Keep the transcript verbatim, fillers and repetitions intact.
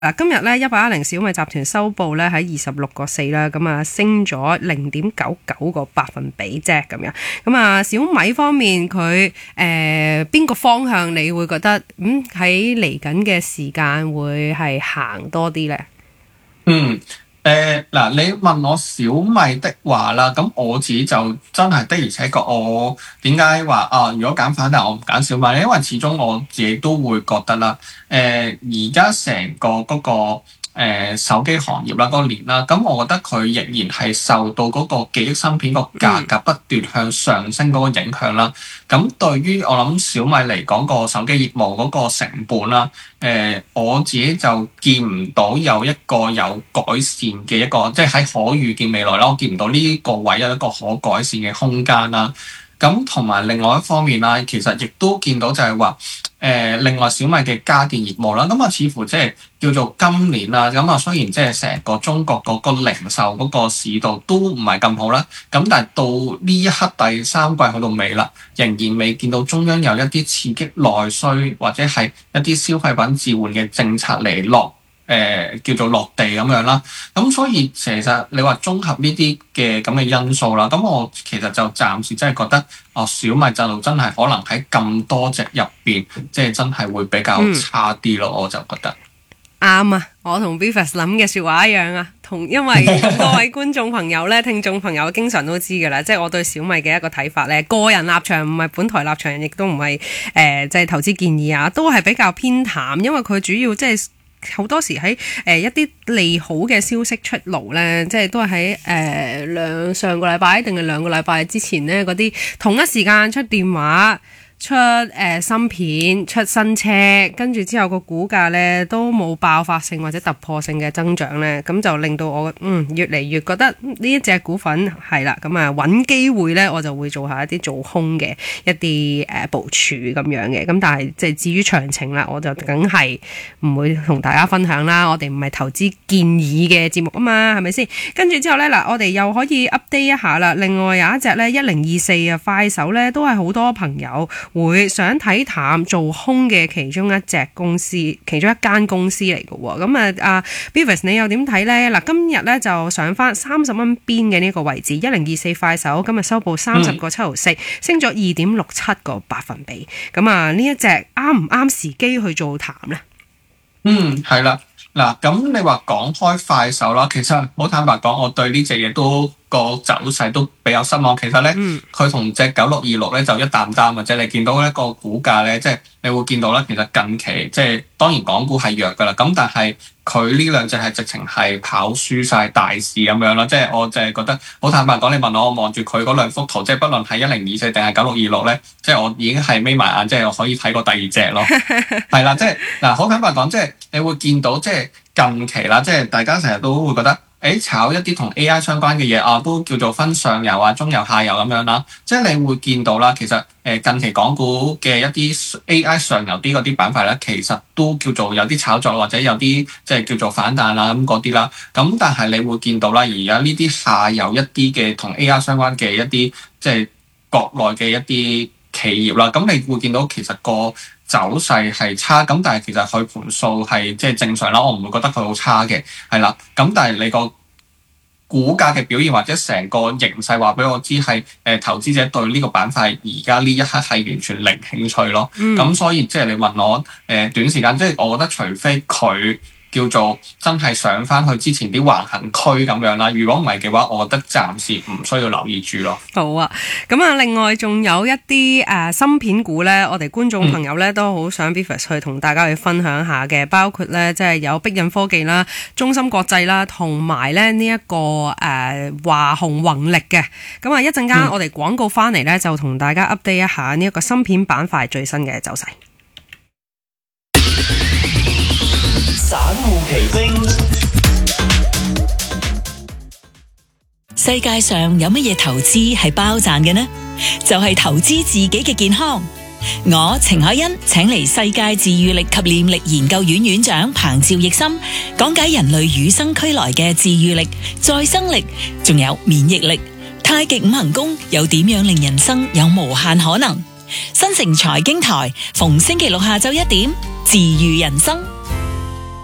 嗱，今日咧一八一零小米集團收報咧喺二十六個四啦，咁啊升咗零點九九個百分比啫，咁樣。咁啊小米方面佢誒邊個方向你會覺得嗯喺嚟緊嘅時間會係行多啲咧？ 嗯。誒嗱、呃，你問我小米的話啦，咁我自己就真係的而且確，我點解話啊？如果揀反彈，我唔揀小米咧，因為始終我自己都會覺得啦。誒而家成個嗰、嗰個誒、呃、手機行業啦，嗰、嗰個年啦，咁我覺得佢仍然係受到嗰個記憶芯片個價格不斷向上升嗰個影響啦。咁對於我諗小米嚟講，個手機業務嗰個成本啦。誒、呃、我自己就見唔到有一個有改善嘅一個，即係喺可預見未來啦，我見唔到呢個位有一個可改善嘅空間啦。咁同埋另外一方面啦，其實亦都見到就係話，誒、呃、另外小米嘅家電業務啦，咁啊似乎即係叫做今年啦，咁啊雖然即係成個中國嗰個零售嗰個市道都唔係咁好啦，咁但係到呢一刻第三季去到尾啦，仍然未見到中央有一啲刺激內需或者係一啲消費品置換嘅政策嚟落。誒、呃、叫做落地咁樣啦，咁所以其實你話綜合呢啲嘅咁嘅因素啦，咁我其實就暫時真係覺得，哦小米就真係可能喺咁多隻入邊，即係真係會比較差啲咯，嗯、我就覺得。 啱啊！我同 Beavis 諗嘅説話一樣啊，同因為各位觀眾朋友咧、聽眾朋友經常都知㗎啦，即係我對小米嘅一個睇法咧，個人立場唔係本台立場，亦都唔係誒即係投資建議啊，都係比較偏淡，因為佢主要即係。好多時喺誒、呃、一啲利好嘅消息出爐咧，即係都係喺誒兩上個禮拜定係兩個禮拜之前咧，嗰啲同一時間出電話。出誒、呃、芯片出新車，跟住之後個股價咧都冇爆發性或者突破性嘅增長咧，咁就令到我嗯越嚟越覺得呢一隻股份係啦，咁啊揾機會咧我就會做下一啲做空嘅一啲誒、呃、部署咁樣嘅，咁但係即係至於詳情啦，我就梗係唔會同大家分享啦，我哋唔係投資建議嘅節目啊嘛，係咪先？跟住之後咧嗱，我哋又可以 update 一下啦，另外有一隻咧一零二四啊，快手咧都係好多朋友會想睇淡做空嘅其中一隻公司，其中一間公司嚟嘅喎。咁啊，阿 Beavis 你又點睇呢？嗱，今日咧就上翻三十蚊邊嘅呢個位置，一零二四快手今日收報三十個七毫四，升咗二點六七個百分比。咁啊，呢一隻啱唔啱時機去做淡呢？ 嗯，係啦。嗱，咁你話講開快手啦，其實好坦白講，我對呢隻嘢都個走勢都比較失望。其實咧，佢同隻九六二六咧就一擔擔嘅啫。你見到一個股價咧，即係你會見到咧，其實近期即係當然港股係弱噶啦，咁但係佢呢兩隻係直情係跑輸晒大市咁樣啦。即係我就係覺得好坦白講，你問我，我望住佢嗰兩幅圖，即係不論係一零二四定係九六二六咧，即係我已經係眯埋眼，即係我可以睇過第二隻咯。係啦，即係嗱，好坦白講，即係你會見到即係。近期啦，即係大家成日都會覺得，誒炒一啲同 A I 相關嘅嘢啊，都叫做分上游啊、中游、下游咁樣啦。即係你會見到啦，其實誒近期港股嘅一啲 A I 上游啲嗰啲板塊咧，其實都叫做有啲炒作或者有啲即係叫做反彈啊咁嗰啲啦。咁但係你會見到啦，而家呢啲下游一啲嘅同 A I 相關嘅一啲即係國內嘅一啲企業啦，咁你會見到其實個走勢係差，咁但係其實佢盤數係即係正常啦，我唔會覺得佢好差嘅，係啦。咁但係你個股價嘅表現或者成個形勢話俾我知係誒投資者對呢個板塊而家呢一刻係完全零興趣咯。咁、嗯、所以即係你問我誒、呃、短時間，即係我覺得除非佢叫做真係上翻去之前啲橫行區咁樣啦，如果唔係嘅話，我覺得暫時唔需要留意住咯。 好啊，咁啊，另外仲有一啲誒、呃、芯片股咧，我哋觀眾朋友咧、嗯、都好想 Beavis 去同大家去分享下嘅，包括咧即係有碧印科技啦、中芯國際啦，同埋咧呢一個誒華虹宏力嘅。咁啊，一陣間我哋廣告翻嚟咧，就同大家 update 一下呢一個芯片板塊最新嘅走勢。 散戶奇兵，世界上有乜嘢投資係包賺嘅呢？就係、是、投資自己嘅健康。我程海欣請嚟世界治癒力及念力研究院院長彭趙奕森講解人類與生俱來嘅治癒力、再生力，仲有免疫力。太極五行功又點樣令人生有無限可能？新城財經台逢星期六下晝一點，治癒人生。